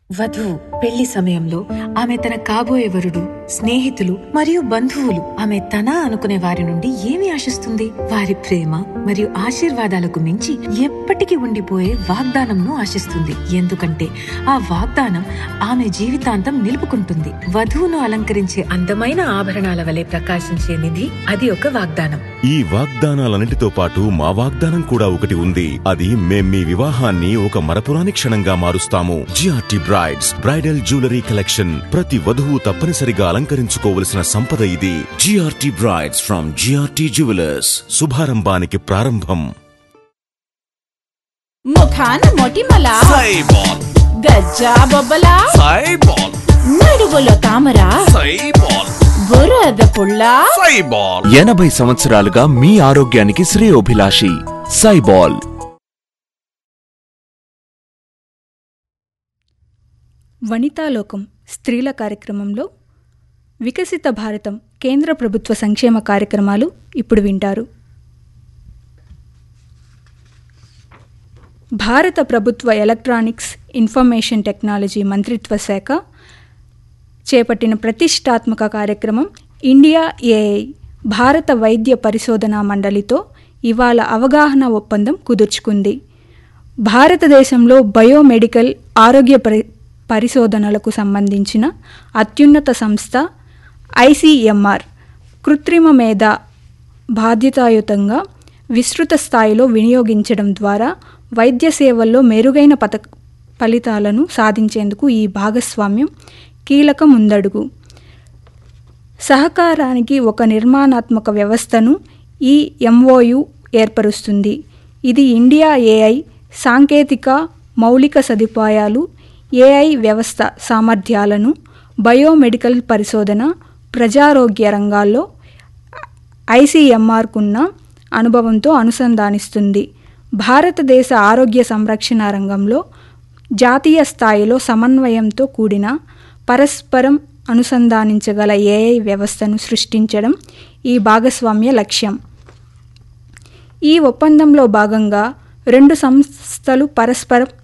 వధువు పెళ్లి సమయంలో ఆమె తన కాబోయే వరుడు, స్నేహితులు మరియు బంధువులు ఆమె తన అనుకునే వారి నుండి ఏమి ఆశిస్తుంది? వారి ప్రేమ మరియు ఆశీర్వాదాలకు మించి ఎప్పటికీ ఉండిపోయే వాగ్దానంను ఆశిస్తుంది. ఎందుకంటే ఆ వాగ్దానం ఆమె జీవితాంతం నిలుపుకుంటుంది. వధువును అలంకరించే అందమైన ఆభరణాల వలె ప్రకాశించే నిధి, అది ఒక వాగ్దానం. ఈ వాగ్దానాలన్నిటితో పాటు మా వాగ్దానం కూడా ఒకటి ఉంది. అది మేం మీ వివాహాన్ని ఒక మరపురాని క్షణంగా మారుస్తాము. GRT brides bridal jewellery collection. ప్రతి వధువు తప్పనిసరిగా అలంకరించుకోవలసిన సంపద ఇది. GRT brides from GRT jewellers. శుభారంభానికి ప్రారంభం. ముఖాన మొటిమల సైబాల్, గజ్జా బొబ్బల సైబాల్, నడువులో తామర సైబాల్, బురద పుల్ల సైబాల్. 80 సంవత్సరాలుగా మీ ఆరోగ్యానికి శ్రేయోభిలాషి సైబాల్. వనితాలోకం స్త్రీల కార్యక్రమంలో వికసిత భారతం కేంద్ర ప్రభుత్వ సంక్షేమ కార్యక్రమాలు ఇప్పుడు వింటారు. భారత ప్రభుత్వ ఎలక్ట్రానిక్స్ ఇన్ఫర్మేషన్ టెక్నాలజీ మంత్రిత్వ శాఖ చేపట్టిన ప్రతిష్టాత్మక కార్యక్రమం ఇండియా ఏఐ భారత వైద్య పరిశోధనా మండలితో ఇవాళ అవగాహన ఒప్పందం కుదుర్చుకుంది. భారతదేశంలో బయోమెడికల్ ఆరోగ్య పరిశోధనలకు సంబంధించిన అత్యున్నత సంస్థ ఐసీఎంఆర్ కృత్రిమ మేధ బాధ్యతాయుతంగా విస్తృత స్థాయిలో వినియోగించడం ద్వారా వైద్య సేవల్లో మెరుగైన ఫలితాలను సాధించేందుకు ఈ భాగస్వామ్యం కీలక ముందడుగు. సహకారానికి ఒక నిర్మాణాత్మక వ్యవస్థను ఈ ఎంఓయు ఏర్పరుస్తుంది. ఇది ఇండియా ఏఐ సాంకేతిక మౌలిక సదుపాయాలు, ఏఐ వ్యవస్థ సామర్థ్యాలను బయోమెడికల్ పరిశోధన, ప్రజారోగ్య రంగాల్లో ఐసీఎంఆర్కున్న అనుభవంతో అనుసంధానిస్తుంది. భారతదేశ ఆరోగ్య సంరక్షణ రంగంలో జాతీయ స్థాయిలో సమన్వయంతో కూడిన పరస్పరం అనుసంధానించగల ఏఐ వ్యవస్థను సృష్టించడం ఈ భాగస్వామ్య లక్ష్యం. ఈ ఒప్పందంలో భాగంగా రెండు సంస్థలు పరస్పరం